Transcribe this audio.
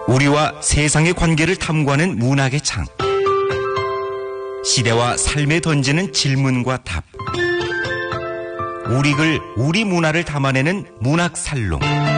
우리와 세상의 관계를 탐구하는 문학의 창. 시대와 삶에 던지는 질문과 답. 우리 글, 우리 문화를 담아내는 문학살롱.